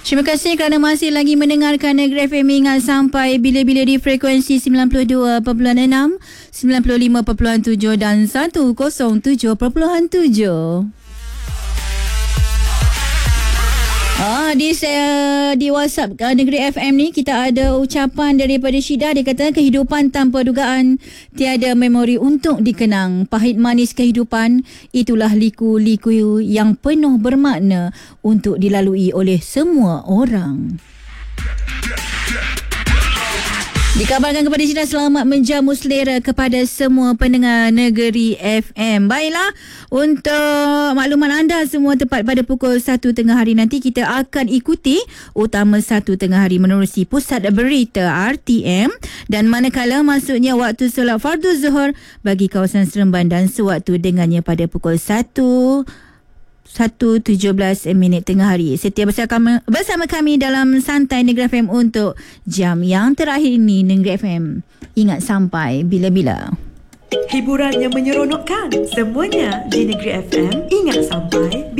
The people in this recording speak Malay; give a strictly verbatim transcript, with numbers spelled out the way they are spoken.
Terima kasih kerana masih lagi mendengarkan Negeri F M. Ingat sampai bila-bila di frekuensi sembilan puluh dua perpuluhan enam, sembilan puluh lima perpuluhan tujuh dan seratus tujuh perpuluhan tujuh. Ah, di uh, di WhatsApp uh, Negeri F M ni kita ada ucapan daripada Syida. Dia kata kehidupan tanpa dugaan, tiada memori untuk dikenang. Pahit manis kehidupan, itulah liku-liku yang penuh bermakna untuk dilalui oleh semua orang. Dikabarkan kepada Syida, selamat menjamu selera kepada semua pendengar Negeri F M. Baiklah, untuk makluman anda semua, tepat pada pukul satu tengah hari nanti kita akan ikuti utama satu tengah hari menerusi Pusat Berita R T M, dan manakala masuknya waktu solat fardu zuhur bagi kawasan Seremban dan sewaktu dengannya pada pukul satu satu tujuh belas minit tengah hari. Setia bersama, bersama kami dalam Santai Negeri F M untuk jam yang terakhir ini. Negeri F M, ingat sampai bila-bila. Hiburan yang menyeronokkan, semuanya di Negeri F M. Ingat sampai